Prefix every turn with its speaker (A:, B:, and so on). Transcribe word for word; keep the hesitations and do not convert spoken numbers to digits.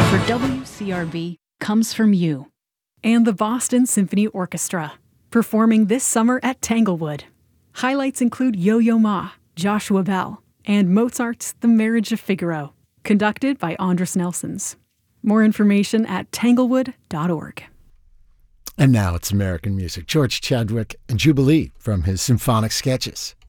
A: for W C R V comes from you. And the Boston Symphony Orchestra, performing this summer at Tanglewood. Highlights include Yo-Yo Ma, Joshua Bell, and Mozart's The Marriage of Figaro, conducted by Andras Nelsons. More information at tanglewood dot org.
B: And now it's American music. George Chadwick and Jubilee from his symphonic sketches.